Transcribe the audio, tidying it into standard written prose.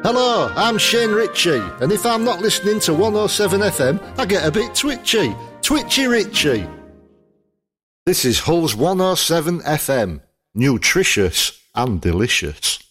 Hello, I'm Shane Ritchie, and if I'm not listening to 107 FM, I get a bit twitchy. Twitchy Ritchie. This is Hull's 107 FM. Nutritious and delicious.